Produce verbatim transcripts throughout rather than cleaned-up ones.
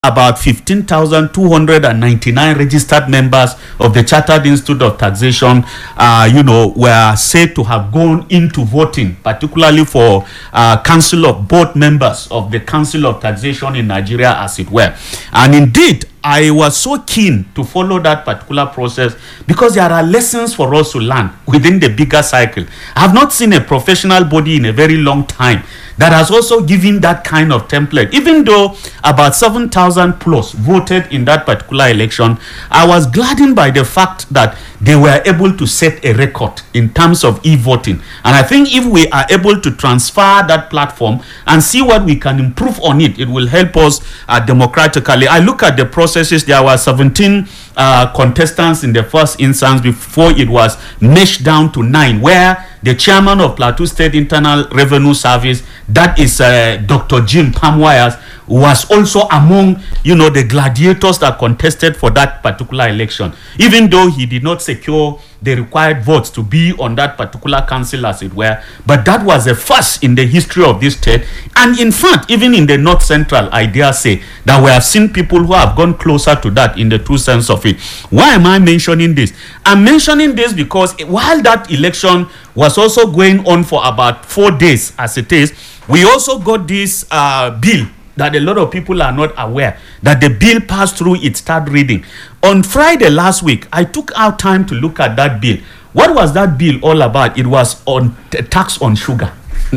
about fifteen thousand two hundred ninety-nine registered members of the Chartered Institute of Taxation, uh, you know, were said to have gone into voting, particularly for uh, Council of Board members of the Council of Taxation in Nigeria, as it were. And indeed, I was so keen to follow that particular process because there are lessons for us to learn within the bigger cycle. I have not seen a professional body in a very long time that has also given that kind of template. Even though about seven thousand plus voted in that particular election, I was gladdened by the fact that they were able to set a record in terms of e-voting. And I think if we are able to transfer that platform and see what we can improve on it, it will help us uh, democratically. I look at the processes. There were seventeen uh, contestants in the first instance before it was meshed down to nine, where the chairman of Plateau State Internal Revenue Service, that is uh, Doctor Jim Pamwires, was also among, you know, the gladiators that contested for that particular election, even though he did not secure the required votes to be on that particular council, as it were. But that was a first in the history of this state. And in fact, even in the North Central, I dare say that we have seen people who have gone closer to that in the true sense of it. Why am I mentioning this? I'm mentioning this because while that election was also going on for about four days, as it is, we also got this uh, bill that a lot of people are not aware, that the bill passed through its third reading. On Friday last week, I took out time to look at that bill. What was that bill all about? It was on t- tax on sugar.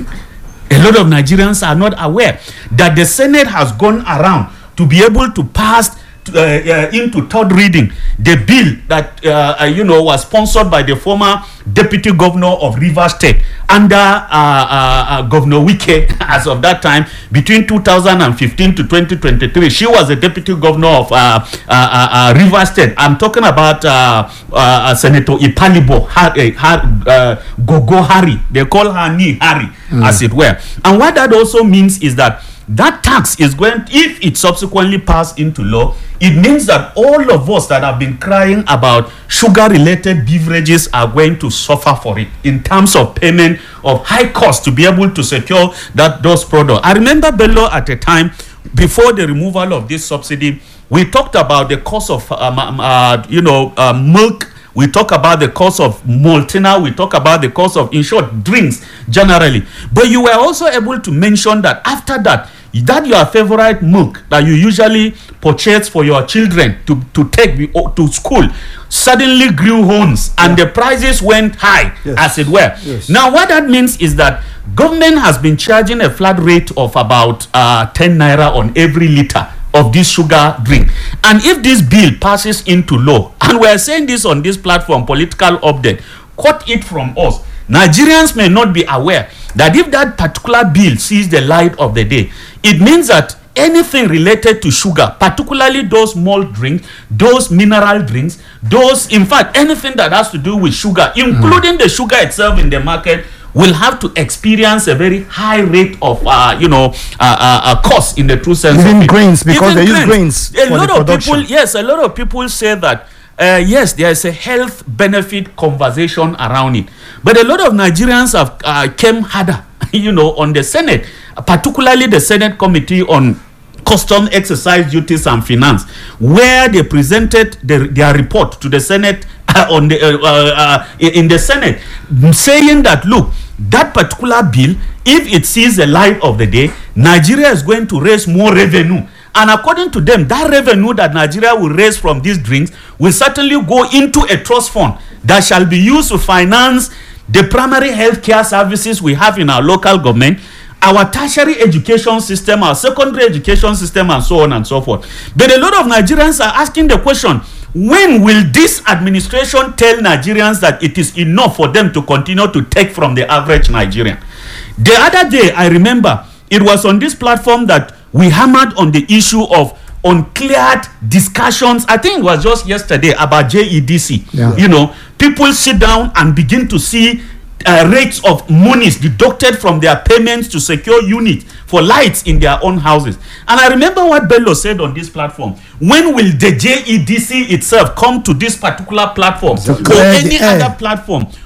A lot of Nigerians are not aware that the Senate has gone around to be able to pass Uh, uh, into third reading the bill that uh, uh, you know was sponsored by the former deputy governor of Rivers State under uh, uh, uh, Governor Wike as of that time between two thousand fifteen to twenty twenty-three. She was the deputy governor of uh, uh, uh, uh, Rivers State. I'm talking about uh, uh, Senator Ipalibo Har- Har- uh, Gogo Hari. They call her Ni Hari, mm. as it were. And what that also means is that that tax is going, if it subsequently passed into law, it means that all of us that have been crying about sugar-related beverages are going to suffer for it in terms of payment of high cost to be able to secure that those products. I remember Bello at a time before the removal of this subsidy, we talked about the cost of um, uh, you know uh, milk. We talk about the cost of Maltina. We talk about the cost of, in short, drinks generally. But you were also able to mention that after that, that your favorite milk that you usually purchase for your children to, to take to school suddenly grew horns and yeah. the prices went high, yes. as it were. Yes. Now, what that means is that government has been charging a flat rate of about uh, ten naira on every liter of this sugar drink. And if this bill passes into law, and we are saying this on this platform, Political Update, quote it from us, Nigerians may not be aware that if that particular bill sees the light of the day, it means that anything related to sugar, particularly those malt drinks, those mineral drinks, those, in fact, anything that has to do with sugar, including mm. the sugar itself in the market, will have to experience a very high rate of, uh, you know, uh, uh, uh, cost in the true sense Even of it. grains, because Even they use grains A for lot the of production. people, yes, a lot of people say that, uh, yes, there is a health benefit conversation around it. But a lot of Nigerians have uh, came harder, you know, on the Senate, particularly the Senate Committee on Custom Exercise Duties and Finance, where they presented the, their report to the Senate uh, on the uh, uh, in the Senate, saying that, look, that particular bill, if it sees the light of the day, Nigeria is going to raise more revenue. And according to them, that revenue that Nigeria will raise from these drinks will certainly go into a trust fund that shall be used to finance the primary health care services we have in our local government, our tertiary education system, our secondary education system, and so on and so forth. But a lot of Nigerians are asking the question, when will this administration tell Nigerians that it is enough for them to continue to take from the average Nigerian? The other day, I remember, it was on this platform that we hammered on the issue of uncleared discussions. I think it was just yesterday about J E D C. Yeah. You know, people sit down and begin to see Uh, rates of monies deducted from their payments to secure units for lights in their own houses. And I remember what Bello said on this platform. When will the J E D C itself come to this particular platform or any other platform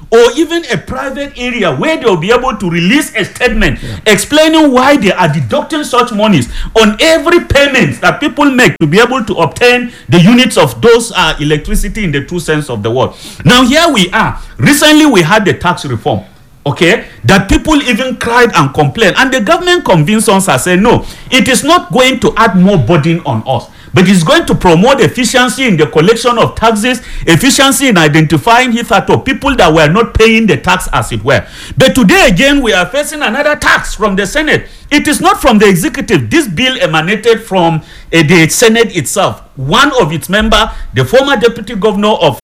or even a private area where they'll be able to release a statement yeah. explaining why they are deducting such monies on every payment that people make to be able to obtain the units of those uh, electricity in the true sense of the word. Now here we are. Recently we had the tax reform. Okay, that people even cried and complained, and the government convinced us and said, no, it is not going to add more burden on us, but it's going to promote efficiency in the collection of taxes, efficiency in identifying hitherto people that were not paying the tax, as it were. But today again, we are facing another tax from the Senate. It is not from the executive. This bill emanated from uh, the Senate itself. One of its members, the former deputy governor of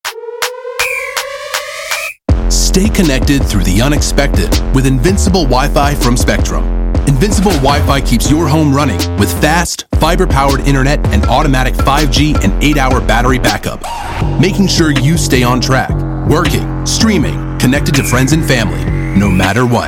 Stay connected through the unexpected with Invincible Wi-Fi from Spectrum. Invincible Wi-Fi keeps your home running with fast, fiber-powered internet and automatic five G and eight hour battery backup, making sure you stay on track, working, streaming, connected to friends and family, no matter what.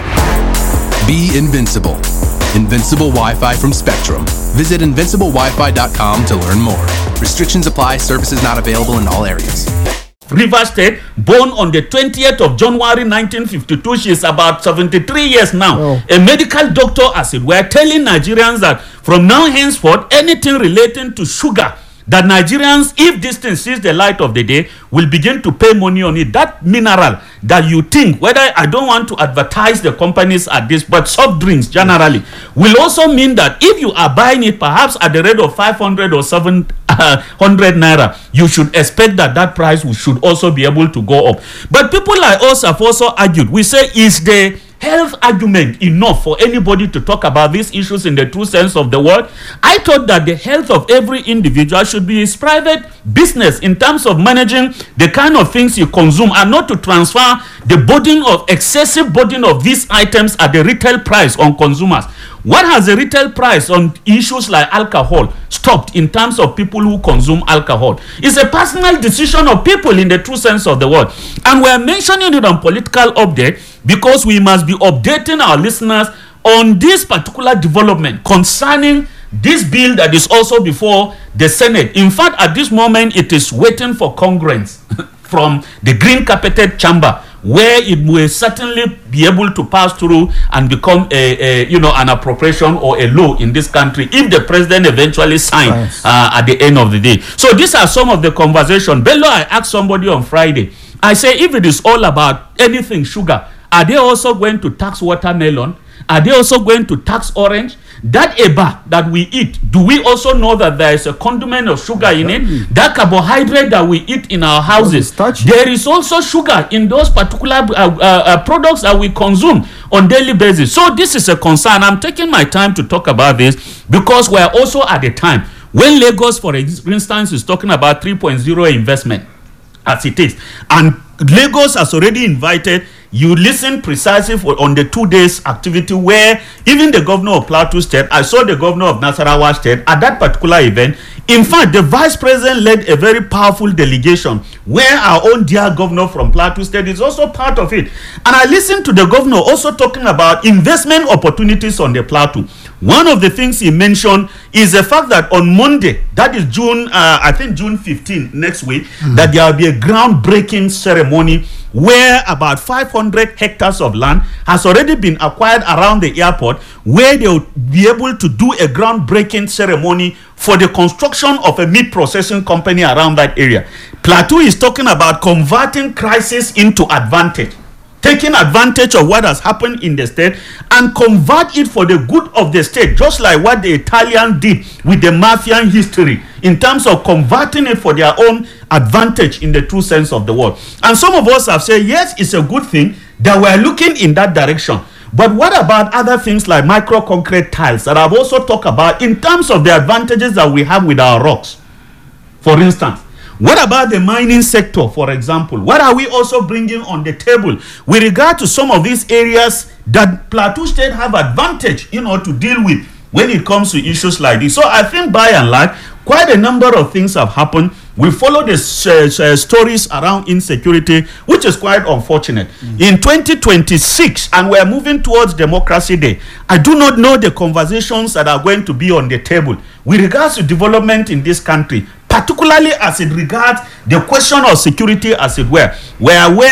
Be invincible. Invincible Wi-Fi from Spectrum. Visit invincible wi fi dot com to learn more. Restrictions apply. Services not available in all areas. Rivers State, born on the twentieth of January nineteen fifty-two. She is about seventy-three years now. Oh. A medical doctor, as it were, telling Nigerians that from now henceforth, anything relating to sugar, that Nigerians, if this thing sees the light of the day, will begin to pay money on it. That mineral that you think, whether I don't want to advertise the companies at this, but soft drinks generally, will also mean that if you are buying it perhaps at the rate of five hundred or seven hundred naira, you should expect that that price should also be able to go up. But people like us have also argued. We say, is the health argument enough for anybody to talk about these issues in the true sense of the word? I thought that the health of every individual should be his private business in terms of managing the kind of things you consume, and not to transfer the burden of excessive burden of these items at the retail price on consumers. What has the retail price on issues like alcohol stopped in terms of people who consume alcohol? It's a personal decision of people in the true sense of the word. And we're mentioning it on Political Update because we must be updating our listeners on this particular development concerning this bill that is also before the Senate. In fact, at this moment, it is waiting for Congress from the green carpeted chamber, where it will certainly be able to pass through and become a, a you know an appropriation or a law in this country if the president eventually signs uh, at the end of the day. So these are some of the conversation. Bello, I asked somebody on Friday, I say, if it is all about anything sugar, are they also going to tax watermelon? Are they also going to tax orange? That eba that we eat, do we also know that there is a condiment of sugar in it? That carbohydrate that we eat in our houses, there is also sugar in those particular uh, uh, uh, products that we consume on daily basis. So this is a concern. I'm taking my time to talk about this because we are also at a time when Lagos, for instance, is talking about three point oh investment as it is. And Lagos has already invited. You listen precisely for, on the two days activity where even the governor of Plateau State, I saw the governor of Nasarawa State at that particular event. In fact, the vice president led a very powerful delegation where our own dear governor from Plateau State is also part of it. And I listened to the governor also talking about investment opportunities on the Plateau. One of the things he mentioned is the fact that on Monday, that is June, uh, I think June fifteenth next week, mm-hmm. that there will be a groundbreaking ceremony where about five hundred hectares of land has already been acquired around the airport, where they will be able to do a groundbreaking ceremony for the construction of a meat processing company around that area. Plateau is talking about converting crisis into advantage, taking advantage of what has happened in the state and convert it for the good of the state, just like what the Italians did with the Mafian history, in terms of converting it for their own advantage in the true sense of the word. And some of us have said, yes, it's a good thing that we're looking in that direction. But what about other things like micro concrete tiles that I've also talked about in terms of the advantages that we have with our rocks? For instance, what about the mining sector, for example? What are we also bringing on the table with regard to some of these areas that Plateau State have advantage, you know, to deal with when it comes to issues like this? So I think by and large, quite a number of things have happened. We follow the uh, uh, stories around insecurity, which is quite unfortunate. Mm. In twenty twenty-six, and we're moving towards Democracy Day, I do not know the conversations that are going to be on the table with regards to development in this country, particularly as it regards the question of security, as it were. We're aware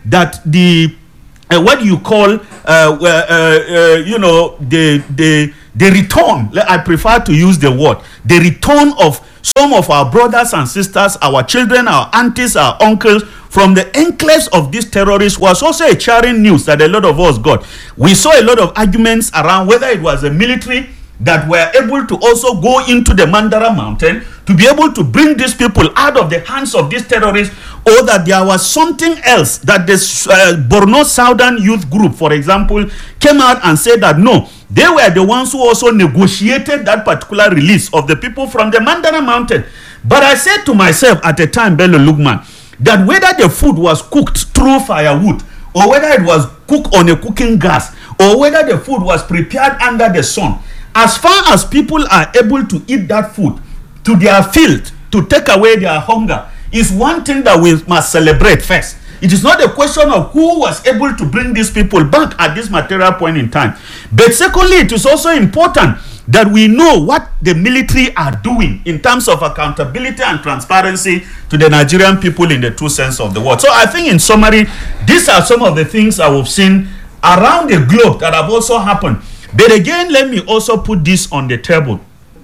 that the uh, what do you call uh, uh, uh, you know the the the return, I prefer to use the word, the return of some of our brothers and sisters, our children, our aunties, our uncles from the enclaves of these terrorists was also a cheering news that a lot of us got. We saw a lot of arguments around whether it was the military that were able to also go into the Mandara mountain to be able to bring these people out of the hands of these terrorists, or that there was something else that the uh, Borno Southern Youth Group, for example, came out and said that no, they were the ones who also negotiated that particular release of the people from the Mandara mountain. But I said to myself at the time, Bello Lugman, that whether the food was cooked through firewood, or whether it was cooked on a cooking gas, or whether the food was prepared under the sun, as far as people are able to eat that food to their field to take away their hunger, is one thing that we must celebrate first. It is not a question of who was able to bring these people back at this material point in time. But secondly, it is also important that we know what the military are doing in terms of accountability and transparency to the Nigerian people in the true sense of the word. So I think in summary, these are some of the things I have seen around the globe that have also happened. But again, let me also put this on the table.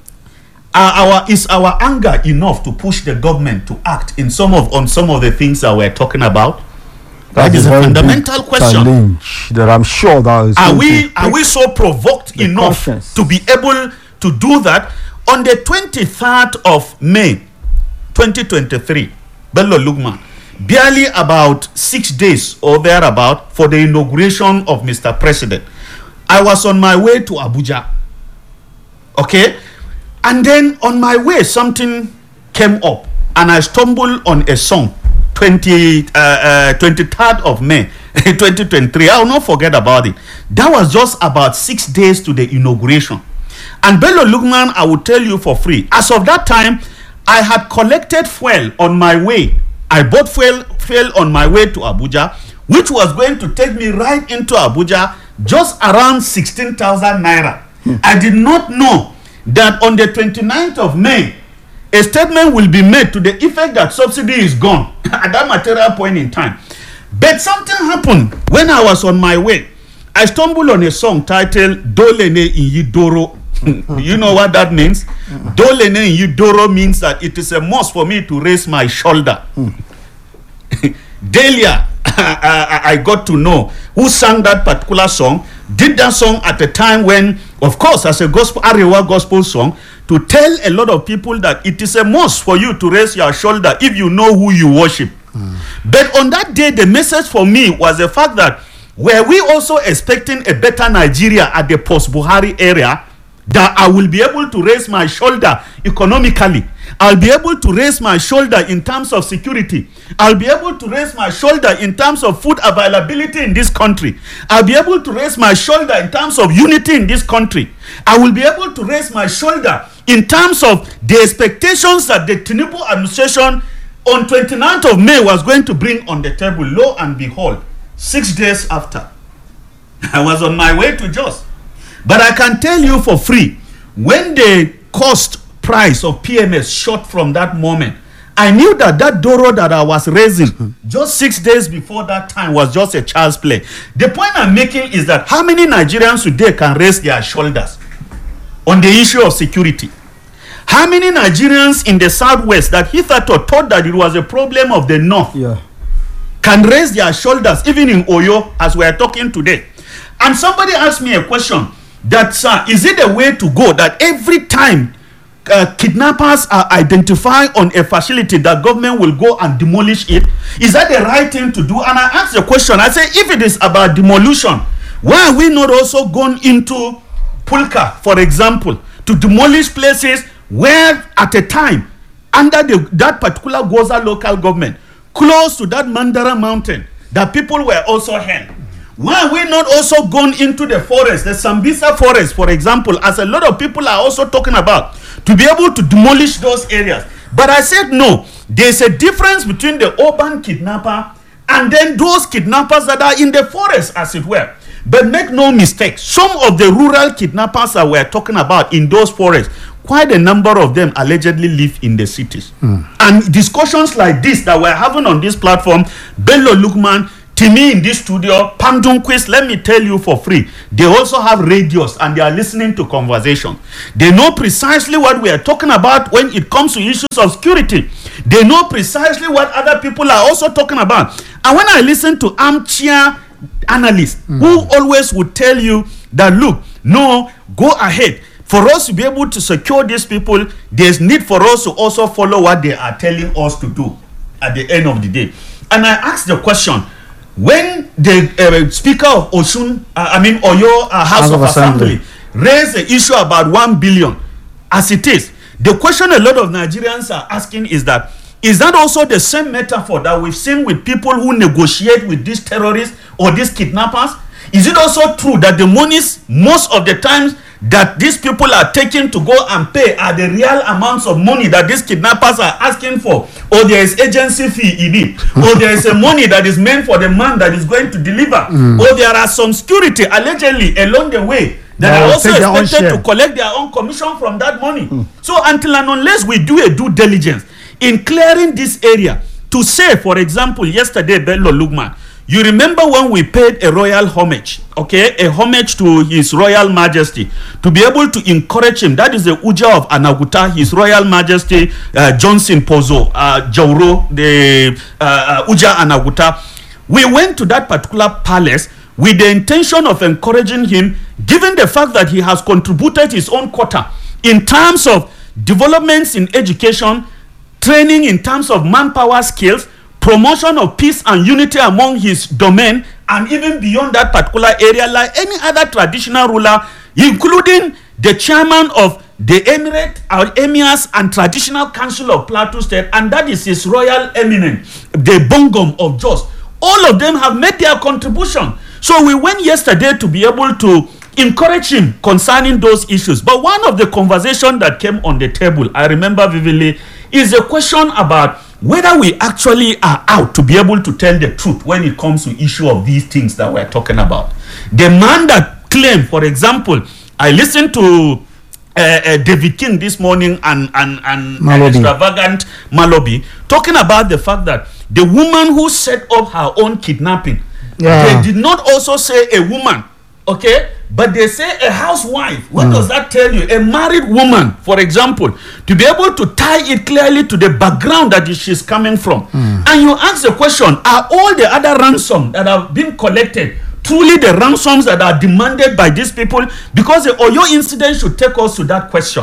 Are our, is our anger enough to push the government to act in some of on some of the things that we're talking about? That is a fundamental question. Challenge that I'm sure that is are we are we so provoked enough conscience. to be able to do that? On the twenty-third of May twenty twenty-three, Bello Lugman, barely about six days or thereabout for the inauguration of Mister President, I was on my way to Abuja. Okay? And then on my way, something came up and I stumbled on a song, twenty, uh, uh, twenty-third of May twenty twenty-three. I will not forget about it. That was just about six days to the inauguration. And Bello Lugman, I will tell you for free, as of that time, I had collected fuel on my way. I bought fuel, fuel on my way to Abuja, which was going to take me right into Abuja, just around sixteen thousand naira. Hmm. I did not know that on the twenty-ninth of May, a statement will be made to the effect that subsidy is gone at that material point in time. But something happened when I was on my way. I stumbled on a song titled Dolene Iyidoro. You know what that means? Dolene Iyidoro means that it is a must for me to raise my shoulder. Delia, I, I got to know who sang that particular song, did that song at a time when, of course, as a gospel, Arewa gospel song, to tell a lot of people that it is a must for you to raise your shoulder if you know who you worship. Mm. But on that day, the message for me was the fact that were we also expecting a better Nigeria at the post-Buhari area, that I will be able to raise my shoulder economically. I'll be able to raise my shoulder in terms of security. I'll be able to raise my shoulder in terms of food availability in this country. I'll be able to raise my shoulder in terms of unity in this country. I will be able to raise my shoulder in terms of the expectations that the Tinubu administration on twenty-ninth of May was going to bring on the table. Lo and behold, six days after, I was on my way to Jos. But I can tell you for free, when the cost price of P M S shot from that moment, I knew that that Doro that I was raising just six days before that time was just a child's play. The point I'm making is that how many Nigerians today can raise their shoulders on the issue of security? How many Nigerians in the Southwest that hitherto thought that it was a problem of the North yeah. can raise their shoulders, even in Oyo, as we are talking today? And somebody asked me a question that, sir, is it a way to go that every time uh, kidnappers are identified on a facility, that government will go and demolish it? Is that the right thing to do? And I asked the question, I say, if it is about demolition, why are we not also gone into Pulka, for example, to demolish places where at a time, under the, that particular Goza local government, close to that Mandara mountain, that people were also held? Why are we not also gone into the forest, the Sambisa forest, for example, as a lot of people are also talking about, to be able to demolish those areas? But I said no. There's a difference between the urban kidnapper and then those kidnappers that are in the forest, as it were. But make no mistake, some of the rural kidnappers that we're talking about in those forests, quite a number of them allegedly live in the cities. Mm. And discussions like this that we're having on this platform, Bello Lugman, Timmy in this studio, Pam Quiz, let me tell you for free, they also have radios and they are listening to conversation. They know precisely what we are talking about when it comes to issues of security. They know precisely what other people are also talking about. And when I listen to armchair analysts mm. who always would tell you that, look, no, go ahead. For us to be able to secure these people, there's need for us to also follow what they are telling us to do at the end of the day. And I ask the question, when the uh, Speaker of Osun, uh, I mean Oyo uh, House, House of, of Assembly, Assembly raised the issue about one billion, as it is, the question a lot of Nigerians are asking is that, is that also the same metaphor that we've seen with people who negotiate with these terrorists or these kidnappers? Is it also true that the monies, most of the times, that these people are taking to go and pay are the real amounts of money that these kidnappers are asking for, or there is agency fee in it, or there is a money that is meant for the man that is going to deliver, mm. or there are some security allegedly along the way that yeah, are also expected to collect their own commission from that money. Mm. So until and unless we do a due diligence in clearing this area, to say, for example, yesterday, Bello Lugman, you remember when we paid a royal homage, okay, a homage to His Royal Majesty, to be able to encourage him. That is the Uja of Anaguta, His Royal Majesty uh, Johnson Pozo, uh, Jauro, the uh, uh, Uja Anaguta. We went to that particular palace with the intention of encouraging him, given the fact that he has contributed his own quota in terms of developments in education, training in terms of manpower skills, promotion of peace and unity among his domain, and even beyond that particular area, like any other traditional ruler, including the chairman of the Emirate, our Emirs and Traditional Council of Plateau State, and that is His Royal Eminence, the Bongom of Jos. All of them have made their contribution. So we went yesterday to be able to encourage him concerning those issues. But one of the conversations that came on the table, I remember vividly, is a question about whether we actually are out to be able to tell the truth when it comes to issue of these things that we're talking about. The man that claimed, for example, I listened to uh, uh, David King this morning and, and, and, and extravagant Malobi talking about the fact that the woman who set up her own kidnapping, yeah. they did not also say a woman, okay? But they say a housewife. What mm. does that tell you? A married woman, for example, to be able to tie it clearly to the background that she's coming from. Mm. And you ask the question, are all the other ransom that have been collected truly the ransoms that are demanded by these people? Because the Oyo incident should take us to that question.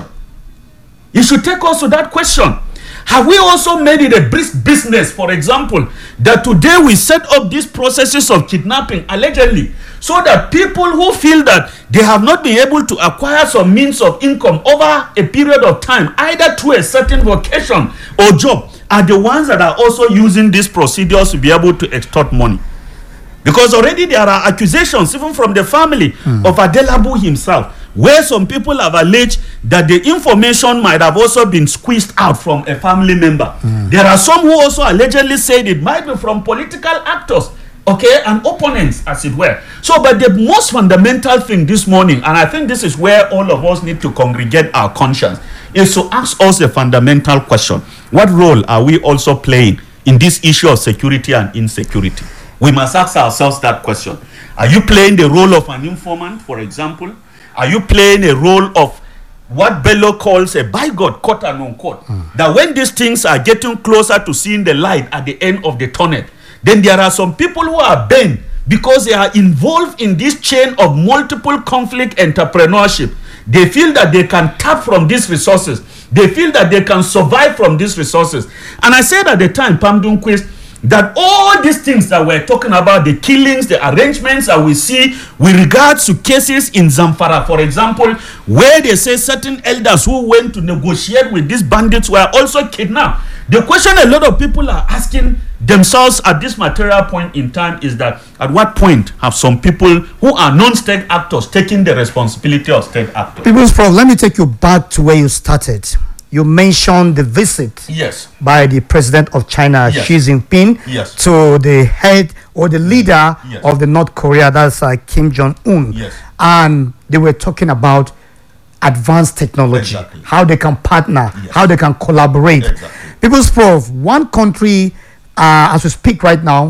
It should take us to that question. Have we also made it a brisk business, for example, that today we set up these processes of kidnapping, allegedly, so that people who feel that they have not been able to acquire some means of income over a period of time, either through a certain vocation or job, are the ones that are also using these procedures to be able to extort money? Because already there are accusations, even from the family mm. of Adelabu himself, where some people have alleged that the information might have also been squeezed out from a family member. Mm. There are some who also allegedly said it might be from political actors, okay, and opponents, as it were. So, but the most fundamental thing this morning, and I think this is where all of us need to congregate our conscience, is to ask us a fundamental question. What role are we also playing in this issue of security and insecurity? We must ask ourselves that question. Are you playing the role of an informant, for example? Are you playing a role of what Bello calls a by God, quote and unquote? Mm. That when these things are getting closer to seeing the light at the end of the tunnel, then there are some people who are bent because they are involved in this chain of multiple conflict entrepreneurship. They feel that they can tap from these resources. They feel that they can survive from these resources. And I said at the time, Pam Dunquist, that all these things that we're talking about, the killings, the arrangements that we see with regards to cases in Zamfara, for example, where they say certain elders who went to negotiate with these bandits were also kidnapped. The question a lot of people are asking themselves at this material point in time is that at what point have some people who are non-state actors taken the responsibility of state actors? People's Prof, let me take you back to where you started. You mentioned the visit yes. by the president of China, yes. Xi Jinping, yes. to the head or the leader yes. of the North Korea, that's uh, Kim Jong-un. Yes. And they were talking about advanced technology, exactly. how they can partner, yes. how they can collaborate. Exactly. People's Prof, one country, uh, as we speak right now,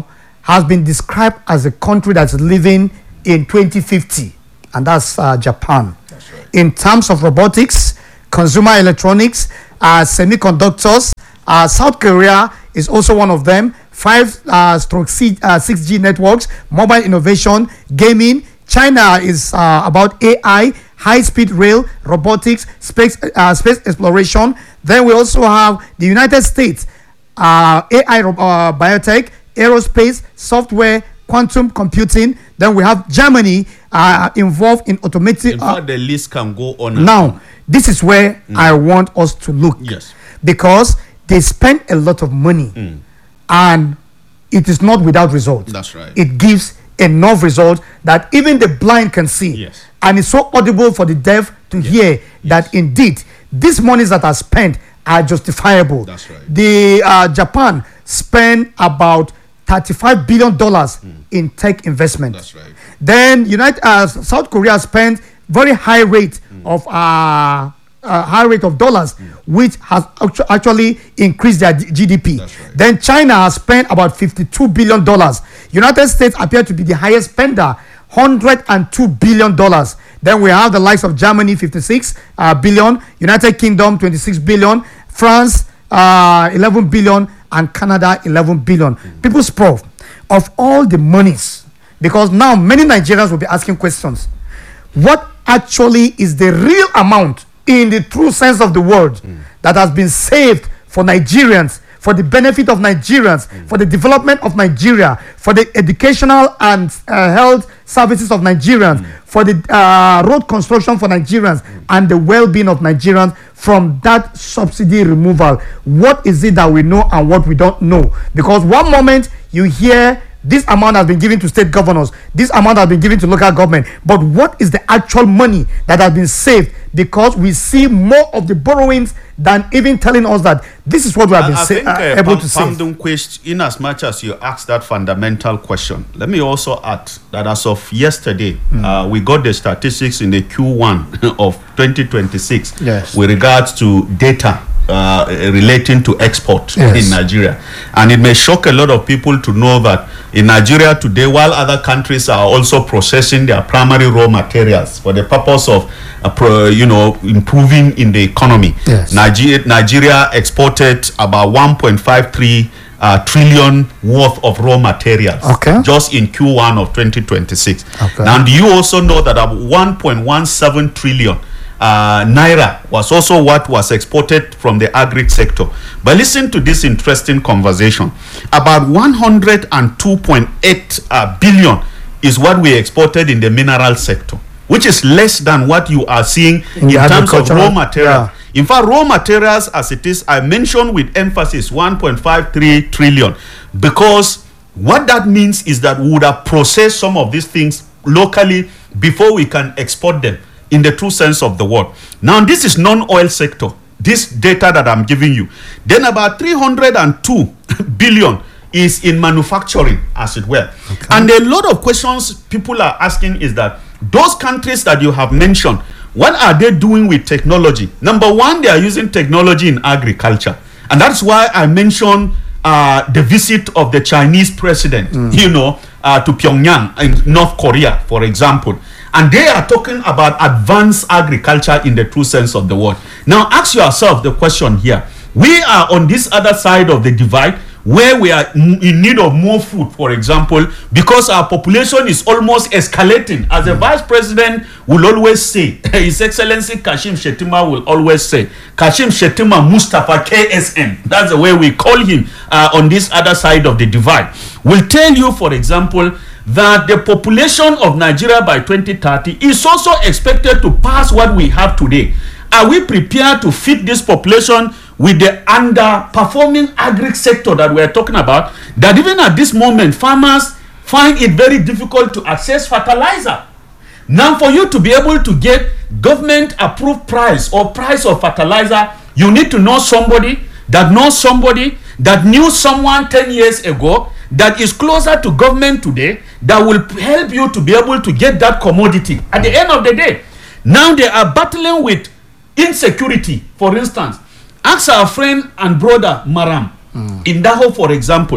has been described as a country that's living in twenty fifty, and that's uh, Japan. That's right. In terms of robotics, consumer electronics, uh, semiconductors, uh, South Korea is also one of them. Five uh, stroke C, uh, six G networks, mobile innovation, gaming. China is uh, about A I, high-speed rail, robotics, space uh, space exploration. Then we also have the United States, uh, A I, uh, biotech, aerospace, software, quantum computing. Then we have Germany uh, involved in automotive. In Uh, fact, the list can go on. and now, on. this is where Mm. I want us to look. Yes. Because they spend a lot of money, Mm. and it is not without result. That's right. It gives enough result that even the blind can see. Yes. And it's so audible for the deaf to hear that indeed these monies that are spent are justifiable. That's right. The uh, Japan spend about thirty-five billion dollars in tech investment. That's right. Then United uh, South Korea spent very high rate of uh, uh, high rate of dollars, which has actu- actually increased their G D P. That's right. Then China has spent about fifty-two billion dollars. United States appear to be the highest spender, one hundred two billion dollars. Then we have the likes of Germany, fifty-six uh, billion, United Kingdom, twenty-six billion, France, uh, eleven billion, and Canada, eleven billion. People's Prof, of all the monies, because now many Nigerians will be asking questions, what actually is the real amount in the true sense of the word mm. that has been saved for Nigerians, for the benefit of Nigerians, mm. for the development of Nigeria, for the educational and uh, health services of Nigerians, mm. for the uh, road construction for Nigerians, mm. and the well-being of Nigerians from that subsidy removal? What is it that we know and what we don't know? Because one moment you hear this amount has been given to state governors, this amount has been given to local government, but what is the actual money that has been saved? Because we see more of the borrowings than even telling us that this is what we have been I, I sa- think, uh, uh, able Pam- to save. Pam Dunquist, in as much as you asked that fundamental question, let me also add that as of yesterday, mm. uh, we got the statistics in the Q one of twenty twenty-six Yes. with regards to data uh, relating to export Yes. in Nigeria. And it may shock a lot of people to know that in Nigeria today, while other countries are also processing their primary raw materials for the purpose of uh, pro, you know, improving in the economy, Yes. Nigeria, Nigeria exported about one point five three uh, trillion worth of raw materials Okay. just in Q one of twenty twenty-six. Okay. Now, do you also know that about one point one seven trillion uh, naira was also what was exported from the agri sector? But listen to this interesting conversation. About one hundred two point eight uh, billion is what we exported in the mineral sector, which is less than what you are seeing in, In the terms of raw agricultural- materials. yeah. In fact, raw materials as it is, I mentioned with emphasis one point five three trillion, because what that means is that we would have processed some of these things locally before we can export them in the true sense of the word. Now, this is non-oil sector, this data that I'm giving you. Then about three hundred two billion is in manufacturing, as it were. Okay. And a lot of questions people are asking is that those countries that you have mentioned, what are they doing with technology? Number one, they are using technology in agriculture. And that's why I mentioned uh, the visit of the Chinese president, mm. you know, uh, to Pyongyang in North Korea, for example. And they are talking about advanced agriculture in the true sense of the word. Now, ask yourself the question here. We are on this other side of the divide, where we are in need of more food, for example, because our population is almost escalating. As the vice president will always say, His Excellency Kashim Shettima will always say, Kashim Shettima Mustafa K S M, that's the way we call him uh, on this other side of the divide, will tell you, for example, that the population of Nigeria by twenty thirty is also expected to pass what we have today. Are we prepared to feed this population with the underperforming agri sector that we are talking about, that even at this moment farmers find it very difficult to access fertilizer? Now, for you to be able to get government approved price or price of fertilizer, you need to know somebody that knows somebody that knew someone ten years ago that is closer to government today, that will help you to be able to get that commodity at the end of the day. Now they are battling with insecurity. For instance, ask our friend and brother Maram mm. in Daho, for example.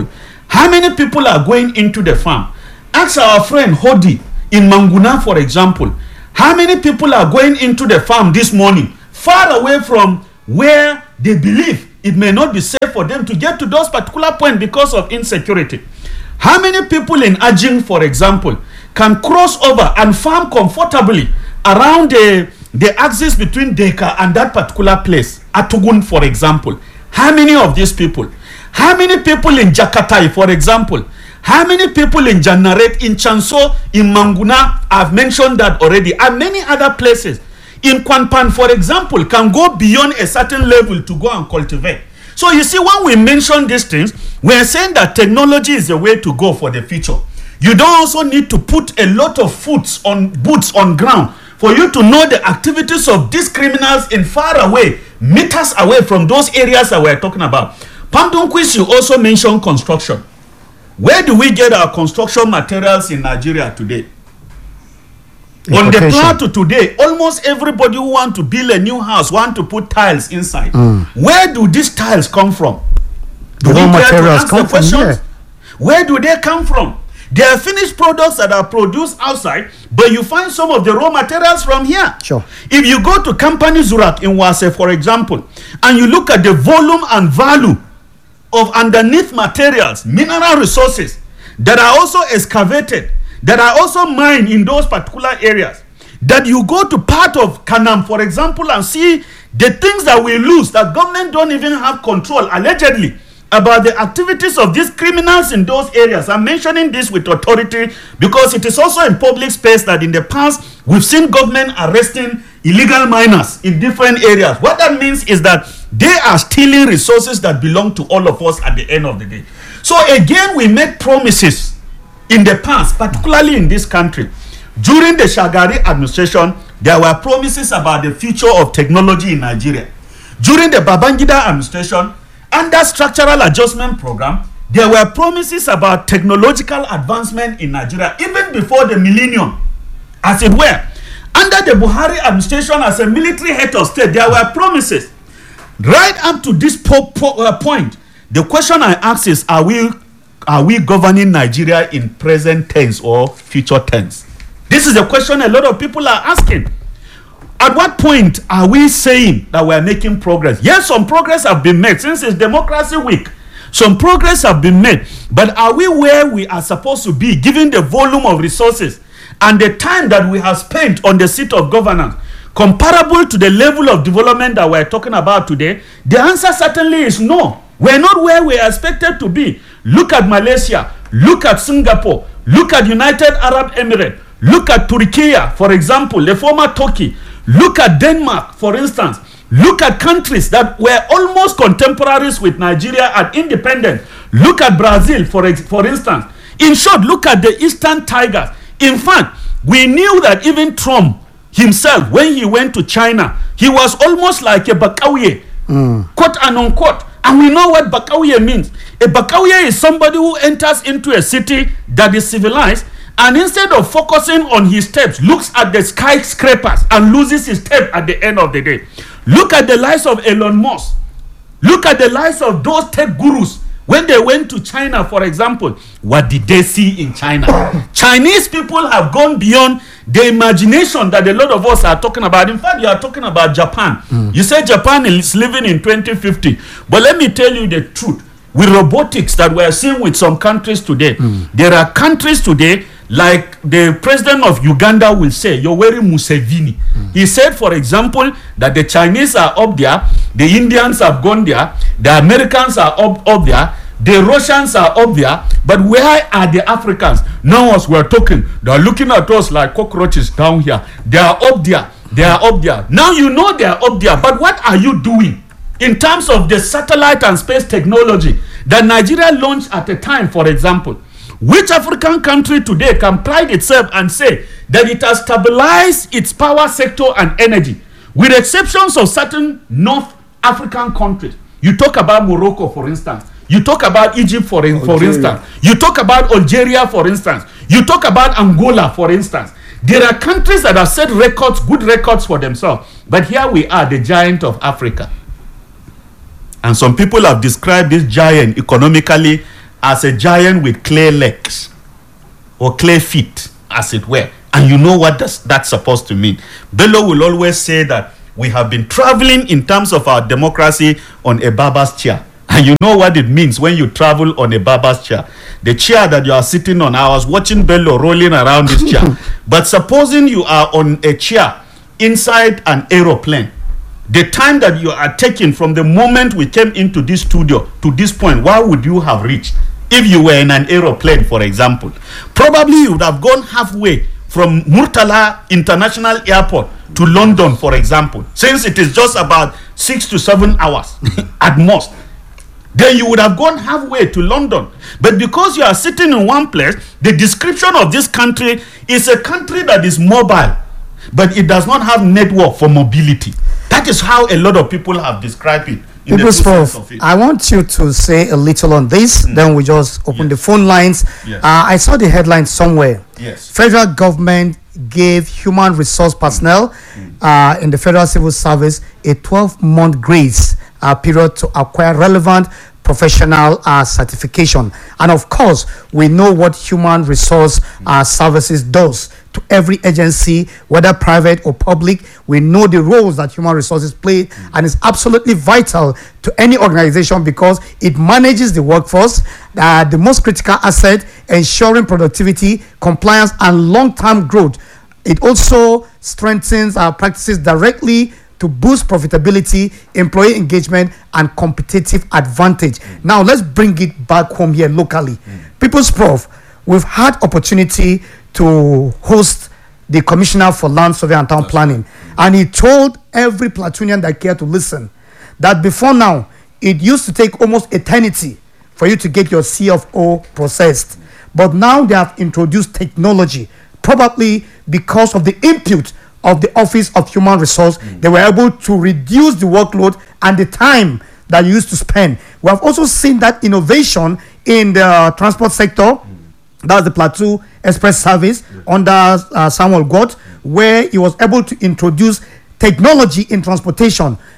How many people are going into the farm? Ask our friend Hodi in Manguna, for example. How many people are going into the farm this morning, far away from where they believe it may not be safe for them to get to those particular points because of insecurity? How many people in Ajing, for example, can cross over and farm comfortably around the, the axis between Deka and that particular place, Atugun, for example? How many of these people? How many people in Jakatai, for example? How many people in Janaret, in Chanso, in Manguna, I've mentioned that already, and many other places. In Kwanpan, for example, can go beyond a certain level to go and cultivate. So you see, when we mention these things, we're saying that technology is the way to go for the future. You don't also need to put a lot of foots on boots on ground for you to know the activities of these criminals in far away, meters away from those areas that we're talking about. Pamdonquis, you also mentioned construction. Where do we get our construction materials in Nigeria today? On the plan to today, almost everybody who want to build a new house want to put tiles inside. Mm. Where do these tiles come from? Do the raw materials come from here. Where do they come from? They are finished products that are produced outside, but you find some of the raw materials from here. Sure. If you go to Company Zurak in Wase, for example, and you look at the volume and value of underneath materials, mineral resources that are also excavated, that are also mined in those particular areas, that you go to part of Kanam, for example, and see the things that we lose, that government don't even have control, allegedly, about the activities of these criminals in those areas. I'm mentioning this with authority because it is also in public space that in the past, we've seen government arresting illegal miners in different areas. What that means is that they are stealing resources that belong to all of us at the end of the day. So again, we make promises in the past, particularly in this country. During the Shagari administration, there were promises about the future of technology in Nigeria. During the Babangida administration, under structural adjustment program, there were promises about technological advancement in Nigeria, even before the millennium, as it were. Under the Buhari administration, as a military head of state, there were promises. Right up to this po po uh, point, the question I ask is, are we, are we governing Nigeria in present tense or future tense? This is a question a lot of people are asking. At what point are we saying that we are making progress? Yes, some progress have been made since it's Democracy Week. Some progress have been made. But are we where we are supposed to be, given the volume of resources and the time that we have spent on the seat of governance, comparable to the level of development that we're talking about today? The answer certainly is no. We're not where we are expected to be. Look at Malaysia. Look at Singapore. Look at United Arab Emirates. Look at Turkey, for example, the former Turkey. Look at Denmark, for instance. Look at countries that were almost contemporaries with Nigeria at independence. Look at Brazil, for, ex for instance. In short, look at the Eastern Tigers. In fact, we knew that even Trump himself, when he went to China, he was almost like a Bakauye, mm. quote and unquote. And we know what Bakauye means. A Bakauye is somebody who enters into a city that is civilized, and instead of focusing on his steps, looks at the skyscrapers and loses his step at the end of the day. Look at the lives of Elon Musk. Look at the lives of those tech gurus. When they went to China, for example, what did they see in China? Chinese people have gone beyond the imagination that a lot of us are talking about. In fact, you are talking about Japan. Mm. You say Japan is living in twenty fifty. But let me tell you the truth. With robotics that we are seeing with some countries today, mm. there are countries today, like the president of Uganda will say, Yoweri Museveni. Mm. He said, for example, that the Chinese are up there, the Indians have gone there, the Americans are up, up there, the Russians are up there, but where are the Africans? Now as we're talking, they're looking at us like cockroaches down here. They are up there, they are up there. Now you know they are up there, but what are you doing in terms of the satellite and space technology that Nigeria launched at a time, for example? Which African country today can pride itself and say that it has stabilized its power sector and energy, with exceptions of certain North African countries? You talk about Morocco, for instance. You talk about Egypt, for, in, for instance. You talk about Algeria, for instance. You talk about Angola, for instance. There are countries that have set records, good records for themselves. But here we are, the giant of Africa. And some people have described this giant economically as a giant with clay legs or clay feet, as it were. And you know what that's, that's supposed to mean. Bello will always say that we have been traveling in terms of our democracy on a barber's chair. And you know what it means when you travel on a barber's chair. The chair that you are sitting on, I was watching Bello rolling around this chair. But supposing you are on a chair inside an aeroplane, the time that you are taking from the moment we came into this studio to this point, where would you have reached? If you were in an aeroplane, for example, probably you would have gone halfway from Murtala International Airport to London, for example, since it is just about six to seven hours at most. Then you would have gone halfway to London. But because you are sitting in one place, the description of this country is a country that is mobile, but it does not have network for mobility. That is how a lot of people have described it. People's Prof, I want you to say a little on this, mm. then we just open yes. the phone lines. Yes. Uh, I saw the headline somewhere. Yes. Federal government gave human resource personnel mm. uh, in the Federal Civil Service a twelve-month grace uh, period to acquire relevant professional uh, certification. And of course, we know what human resource uh, services does to every agency, whether private or public. We know the roles that human resources play, mm. and it's absolutely vital to any organization because it manages the workforce, uh, the most critical asset, ensuring productivity, compliance, and long-term growth. It also strengthens our practices directly to boost profitability, employee engagement, and competitive advantage. Mm. Now, let's bring it back home here locally. Mm. People's Prof, we've had opportunity to host the Commissioner for Land Survey and Town Planning, and he told every platoonian that cared to listen that before now, it used to take almost eternity for you to get your C F O processed. But now they have introduced technology, probably because of the input of the Office of Human Resource. Mm. They were able to reduce the workload and the time that you used to spend. We have also seen that innovation in the transport sector. Mm. That's the Plateau Express Service yeah. under uh, Samuel Gott, where he was able to introduce technology in transportation.